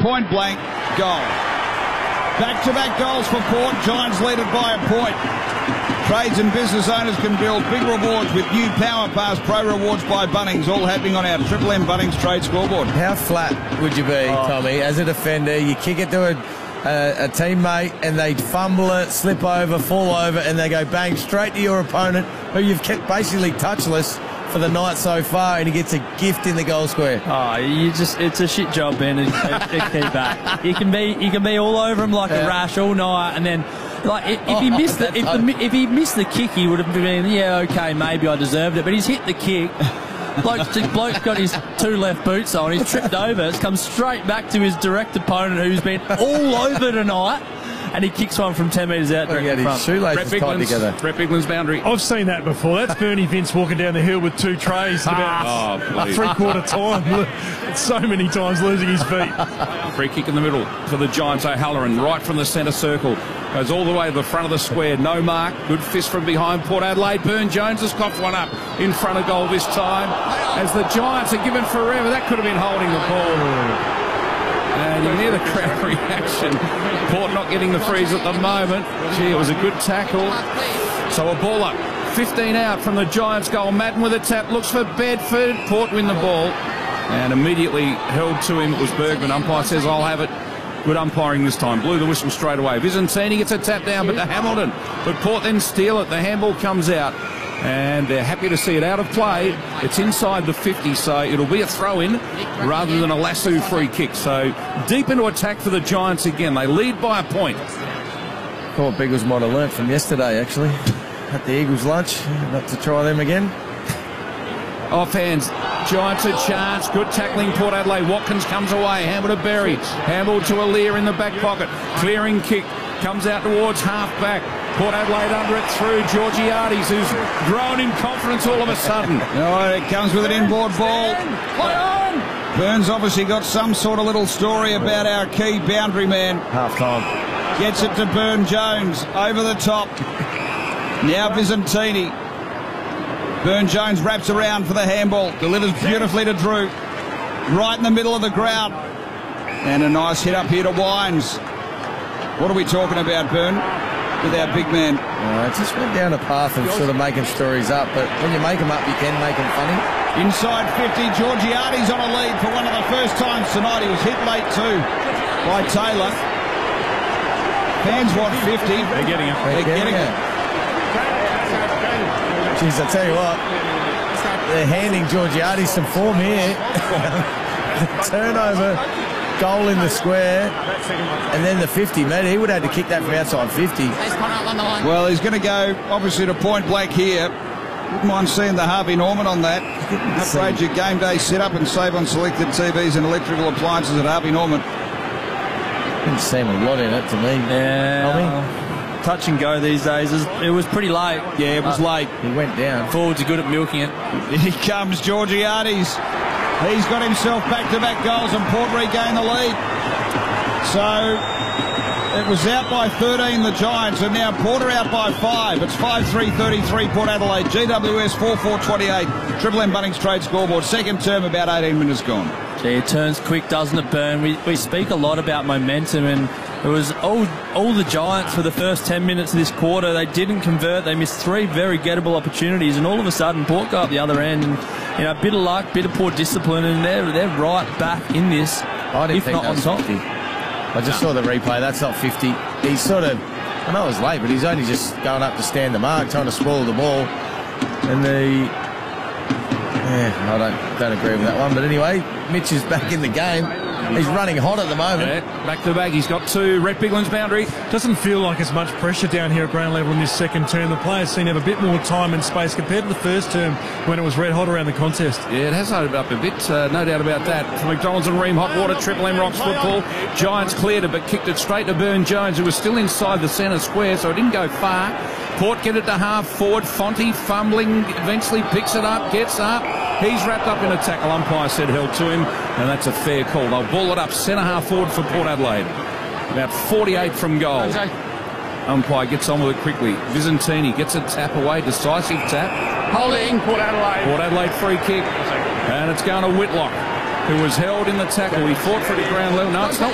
point blank, goal. Back-to-back goals for Port. Giants lead it by a point. Trades and business owners can build big rewards with new Power Pass Pro Rewards by Bunnings, all happening on our Triple M Bunnings Trade Scoreboard. How flat would you be, Tommy, as a defender? You kick it to a teammate and they fumble it, slip over, fall over, and they go bang straight to your opponent, who you've kept basically touchless for the night so far, and he gets a gift in the goal square. Oh, it's a shit job, Ben, at key back. You can be all over him like a rash all night, and then like if he missed the kick, he would have been, yeah, okay, maybe I deserved it, but he's hit the kick. Bloke's got his two left boots on, he's tripped over, it's come straight back to his direct opponent who's been all over tonight, and he kicks one from 10 metres out. His shoelaces tied together. Brett Bigland's boundary. I've seen that before. That's Bernie Vince walking down the hill with two trays about three-quarter time. So many times losing his feet. Free kick in the middle for the Giants. O'Halloran right from the centre circle. Goes all the way to the front of the square. No mark. Good fist from behind Port Adelaide. Byrne-Jones has coughed one up in front of goal this time. As the Giants are given forever. That could have been holding the ball. And you hear the crowd reaction. Port not getting the freeze at the moment. Gee, it was a good tackle. So a ball up. 15 out from the Giants goal. Madden with a tap. Looks for Bedford. Port win the ball. And immediately held to him. It was Bergman. Umpire says, I'll have it. Good umpiring this time. Blew the whistle straight away. Visentini gets a tap down, but to Hamilton. But Port then steal it. The handball comes out. And they're happy to see it out of play. It's inside the 50, so it'll be a throw-in rather than a lasso free kick. So deep into attack for the Giants again. They lead by a point. Thought Biggles might have learnt from yesterday, actually, at the Eagles lunch, not to try them again. Offhands. Giants a chance. Good tackling, Port Adelaide. Watkins comes away. Hamble to Berry. Hamble to Alier in the back pocket. Clearing kick. Comes out towards half-back. Port Adelaide under it through Georgiades, who's grown in confidence all of a sudden. It comes with an inboard ball. Play on! Burns obviously got some sort of little story about our key boundary man. Half-time. Gets it to Byrne-Jones. Over the top. Now Visentini. Byrne-Jones wraps around for the handball. Delivers beautifully to Drew. Right in the middle of the ground. And a nice hit up here to Wines. What are we talking about, Byrne? With our big man. It just went down a path of sort of making stories up, but when you make them up, you can make them funny. Inside 50, Georgiades on a lead for one of the first times tonight. He was hit late too by Taylor. Fans want 50. They're getting it. They're getting it. Jeez, I tell you what, they're handing Georgiades some form here. Turnover. Goal in the square, and then the 50. Man, he would have had to kick that from outside 50. Well, he's going to go, obviously, to point blank here. Wouldn't mind seeing the Harvey Norman on that. Upgrade your game day setup and save on selected TVs and electrical appliances at Harvey Norman. Didn't seem a lot in it to me. Yeah, touch and go these days. It was pretty late. Yeah, it was late. He went down. Forwards are good at milking it. Here comes Georgiades. He's got himself back-to-back goals and Port regain the lead. So it was out by 13, the Giants, and now Port are out by 5. It's 5-3-33 Port Adelaide. GWS 4-4-28. Triple M Bunnings Trade Scoreboard. Second term, about 18 minutes gone. Gee, it turns quick, doesn't it, Burn? We speak a lot about momentum, and it was all the Giants for the first 10 minutes of this quarter. They didn't convert. They missed 3 very gettable opportunities, and all of a sudden Port got up the other end. And, you know, a bit of luck, bit of poor discipline, and they're right back in this. I didn't think not on top. 50. I just saw the replay. That's not 50. He's sort of, I know it was late, but he's only just going up to stand the mark, trying to spoil the ball. And I don't agree with that one. But anyway, Mitch is back in the game. He's running hot at the moment. Yeah, back to the back. He's got 2. Rhett Bigland's boundary. Doesn't feel like as much pressure down here at ground level in this second term. The players seem to have a bit more time and space compared to the first term when it was red hot around the contest. Yeah, it has opened up a bit, no doubt about that. From McDonald's and Ream, hot water, Triple M Rocks football. Giants cleared it, but kicked it straight to Byrne-Jones, who was still inside the centre square, so it didn't go far. Port get it to half forward. Fonte fumbling, eventually picks it up, gets up. He's wrapped up in a tackle. Umpire said held to him, and that's a fair call. They'll ball it up centre half forward for Port Adelaide. About 48 from goal. Umpire gets on with it quickly. Visentini gets a tap away, decisive tap. Holding Port Adelaide. Port Adelaide free kick, and it's going to Whitlock, who was held in the tackle. He fought for it at ground level. No, it's not